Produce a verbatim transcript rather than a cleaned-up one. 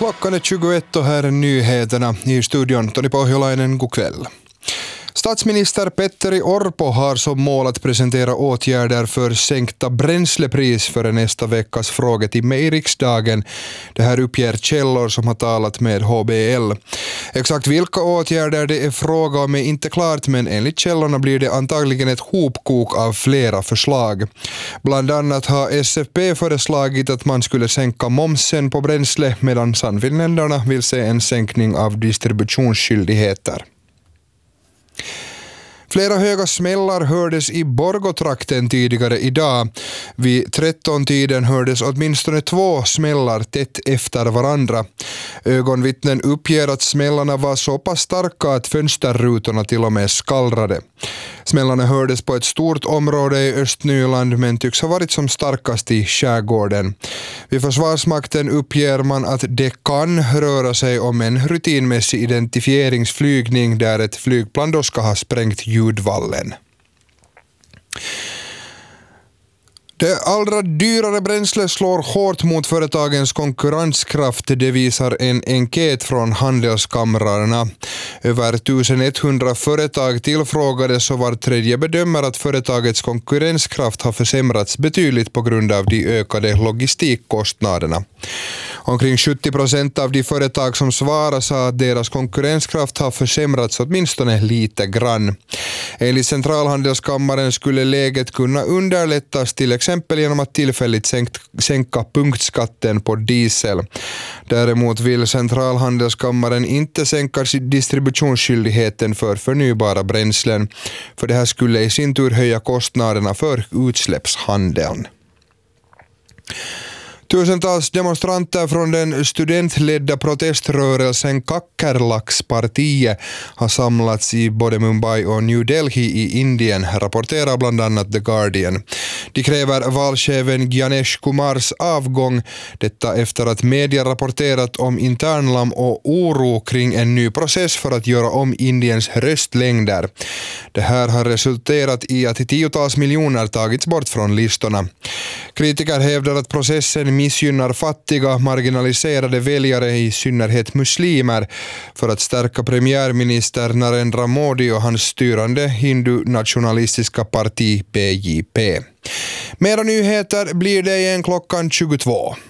Klockan är tjugoett och här är nyheterna. I studion Toni Pohjolainen, god kväll. Statsminister Petteri Orpo har som mål att presentera åtgärder för sänkta bränslepris före nästa veckas frågetimme i riksdagen. Det här uppger källor som har talat med H B L. Exakt vilka åtgärder det är fråga om är inte klart, men enligt källorna blir det antagligen ett hopkok av flera förslag. Bland annat har S F P föreslagit att man skulle sänka momsen på bränsle, medan Sannfinländarna vill se en sänkning av distributionsskyldigheter. Flera höga smällar hördes i Borgotrakten tidigare idag. Vid tretton-tiden hördes åtminstone två smällar tätt efter varandra. Ögonvittnen uppger att smällarna var så pass starka att fönsterrutorna till och med skallrade. Smällarna hördes på ett stort område i Östnyland, men tycks ha varit som starkast i skärgården. Vid Försvarsmakten uppger man att det kan röra sig om en rutinmässig identifieringsflygning där ett flygplan då ska ha sprängt ljudvallen. Det allra dyrare bränsle slår hårt mot företagens konkurrenskraft, det visar en enkät från handelskamrarna. Över elva företag tillfrågades och var tredje bedömer att företagets konkurrenskraft har försämrats betydligt på grund av de ökade logistikkostnaderna. Omkring sjuttio procent av de företag som svarar sa att deras konkurrenskraft har försämrats åtminstone lite grann. Enligt Centralhandelskammaren skulle läget kunna underlättas till exempel genom att tillfälligt sänkt, sänka punktskatten på diesel. Däremot vill Centralhandelskammaren inte sänka distributionsskyldigheten för förnybara bränslen, för det här skulle i sin tur höja kostnaderna för utsläppshandeln. Tusentals demonstranter från den studentledda proteströrelsen Kakkerlakspartiet har samlats i både Mumbai och New Delhi i Indien, rapporterar bland annat The Guardian. De kräver valchefen Ganesh Kumars avgång, detta efter att media rapporterat om internlam och oro kring en ny process för att göra om Indiens röstlängder. Det här har resulterat i att tiotals miljoner tagits bort från listorna. Kritiker hävdar att processen missgynnar fattiga, marginaliserade väljare, i synnerhet muslimer, för att stärka premiärminister Narendra Modi och hans styrande hindu-nationalistiska parti B J P. Mera nyheter blir det igen klockan tjugotvå.